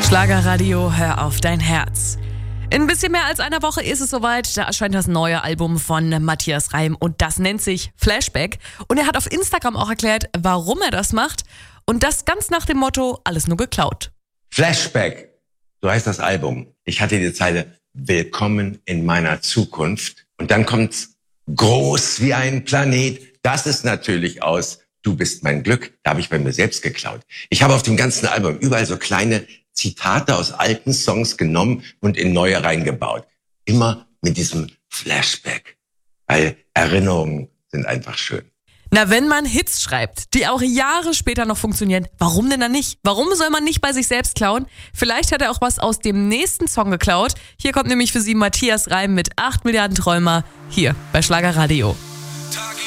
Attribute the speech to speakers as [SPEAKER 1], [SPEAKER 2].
[SPEAKER 1] Schlagerradio, hör auf dein Herz. In ein bisschen mehr als einer Woche ist es soweit, da erscheint das neue Album von Matthias Reim und das nennt sich Flashback. Und er hat auf Instagram auch erklärt, warum er das macht und das ganz nach dem Motto, alles nur geklaut.
[SPEAKER 2] Flashback, so heißt das Album. Ich hatte die Zeile, willkommen in meiner Zukunft. Und dann kommt's groß wie ein Planet. Das ist natürlich aus Du bist mein Glück. Da habe ich bei mir selbst geklaut. Ich habe auf dem ganzen Album überall so kleine Zitate aus alten Songs genommen und in neue reingebaut. Immer mit diesem Flashback. Weil Erinnerungen sind einfach schön.
[SPEAKER 1] Na, wenn man Hits schreibt, die auch Jahre später noch funktionieren, warum denn dann nicht? Warum soll man nicht bei sich selbst klauen? Vielleicht hat er auch was aus dem nächsten Song geklaut. Hier kommt nämlich für Sie Matthias Reim mit 8 Milliarden Träumer hier bei Schlagerradio.